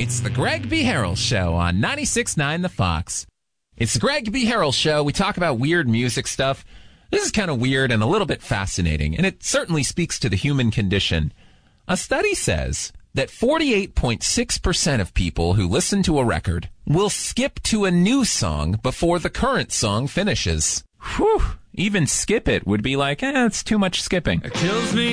It's the Greg B. Harrell Show on 96.9 The Fox. It's the Greg B. Harrell Show. We talk about weird music stuff. This is kind of weird and a little bit fascinating, and it certainly speaks to the human condition. A study says that 48.6% of people who listen to a record will skip to a new song before the current song finishes. Whew. Even skip it would be like, it's too much skipping. It kills me